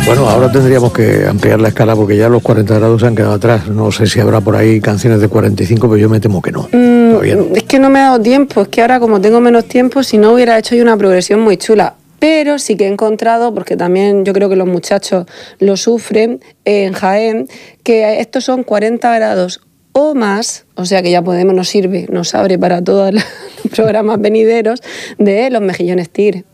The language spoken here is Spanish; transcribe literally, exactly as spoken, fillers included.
Bueno, ahora tendríamos que ampliar la escala porque ya los cuarenta grados se han quedado atrás. No sé si habrá por ahí canciones de cuarenta y cinco, pero yo me temo que no. Mm, Todavía no. Es que no me ha dado tiempo, es que ahora como tengo menos tiempo, si no hubiera hecho yo una progresión muy chula. Pero sí que he encontrado, porque también yo creo que los muchachos lo sufren en Jaén, que estos son cuarenta grados o más, o sea que ya podemos, nos sirve, nos abre para todos los programas venideros de los mejillones tigre.